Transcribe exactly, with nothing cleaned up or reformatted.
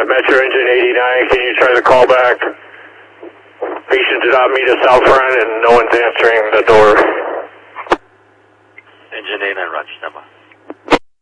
Metro Engine eighty-nine, can you try to call back? Patient did not meet us out front and no one's answering the door. Engine eighty-nine, Roger, stand by.